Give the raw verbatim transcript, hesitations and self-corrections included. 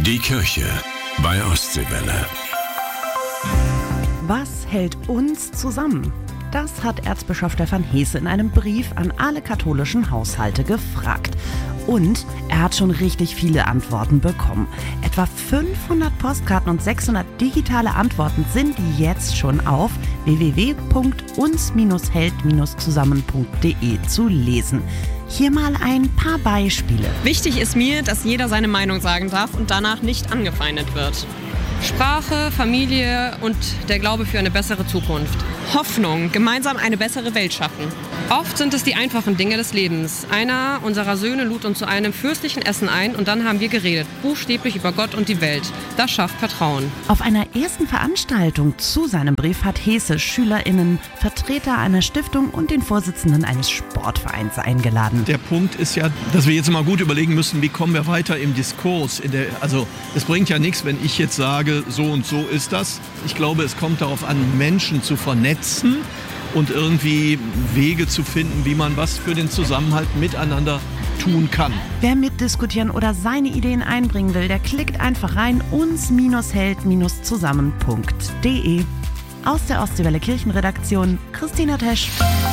Die Kirche bei Ostseewelle. Was hält uns zusammen? Das hat Erzbischof Stefan Heese in einem Brief an alle katholischen Haushalte gefragt. Und er hat schon richtig viele Antworten bekommen. Etwa fünfhundert Postkarten und sechshundert digitale Antworten sind jetzt schon auf w w w punkt uns hält zusammen punkt d e zu lesen. Hier mal ein paar Beispiele. Wichtig ist mir, dass jeder seine Meinung sagen darf und danach nicht angefeindet wird. Sprache, Familie und der Glaube für eine bessere Zukunft. Hoffnung, gemeinsam eine bessere Welt schaffen. Oft sind es die einfachen Dinge des Lebens. Einer unserer Söhne lud uns zu einem fürstlichen Essen ein und dann haben wir geredet, buchstäblich über Gott und die Welt. Das schafft Vertrauen. Auf einer ersten Veranstaltung zu seinem Brief hat Heese SchülerInnen, Vertreter einer Stiftung und den Vorsitzenden eines Sportvereins eingeladen. Der Punkt ist ja, dass wir jetzt mal gut überlegen müssen, wie kommen wir weiter im Diskurs. In der, also es bringt ja nichts, wenn ich jetzt sage, so und so ist das. Ich glaube, es kommt darauf an, Menschen zu vernetzen und irgendwie Wege zu finden, wie man was für den Zusammenhalt miteinander tun kann. Wer mitdiskutieren oder seine Ideen einbringen will, der klickt einfach rein uns hält zusammen punkt d e. Aus der Ostseewelle Kirchenredaktion, Christina Tesch.